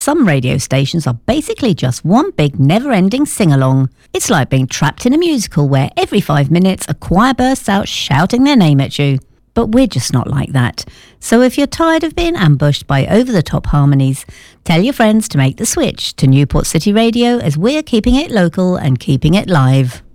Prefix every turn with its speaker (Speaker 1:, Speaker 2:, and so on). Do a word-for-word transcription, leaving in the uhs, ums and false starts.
Speaker 1: Some radio stations are basically just one big never-ending sing-along. It's like being trapped in a musical where every five minutes a choir bursts out shouting their name at you. But we're just not like that. So if you're tired of being ambushed by over-the-top harmonies, tell your friends to make the switch to Newport City Radio, as we're keeping it local and keeping it live.